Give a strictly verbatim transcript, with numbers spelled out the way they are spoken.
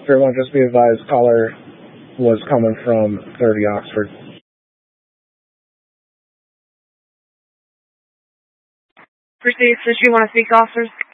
Everyone, just be advised, caller was coming from thirty Oxford. Proceed, since you want to speak, officers.